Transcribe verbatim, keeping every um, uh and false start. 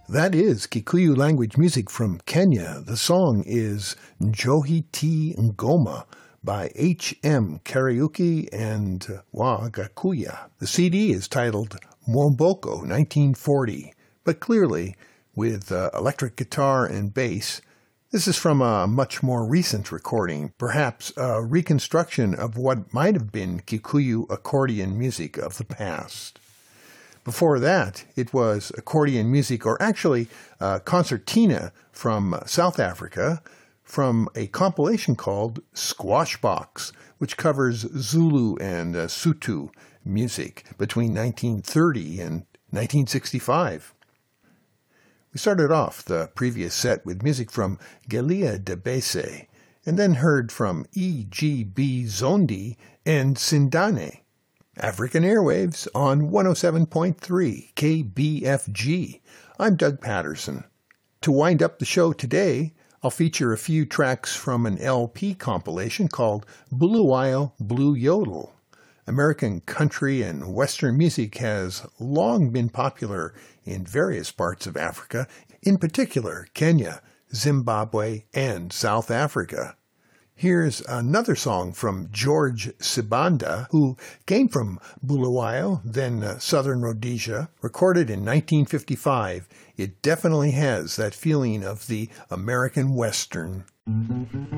That is Kikuyu language music from Kenya. The song is Njohiti Ngoma by H M Karaoke and Wagakuya. The C D is titled Mwomboko nineteen forty, but clearly with uh, electric guitar and bass. This is from a much more recent recording, perhaps a reconstruction of what might have been Kikuyu accordion music of the past. Before that, it was accordion music, or actually uh, concertina from South Africa, from a compilation called Squash Box, which covers Zulu and uh, Sotho music between nineteen thirty and nineteen sixty-five. We started off the previous set with music from Gelia Debese, and then heard from E G B Zondi and Sindane. African Airwaves on one oh seven point three K B F G. I'm Doug Patterson. To wind up the show today, I'll feature a few tracks from an L P compilation called Bulawayo Blue Yodel. American country and Western music has long been popular in various parts of Africa, in particular Kenya, Zimbabwe, and South Africa. Here's another song from George Sibanda, who came from Bulawayo, then uh, Southern Rhodesia, recorded in nineteen fifty-five. It definitely has that feeling of the American Western.